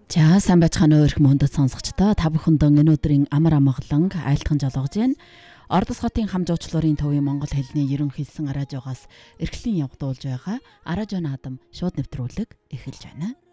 За сайн байцгаана уу эрх мөндөд сонсогчдоо. Та бүхэндээ энэ өдрийн амар амгалан айлтхан жолоогож байна. Ордос хотын хамжуучлалын төвийн монгол хэлний ерөнхий хэлсэн радиогоос эрхлэн явагдуулж байгаа Аражон Адам шууд нэвтрүүлэг эхэлж байна.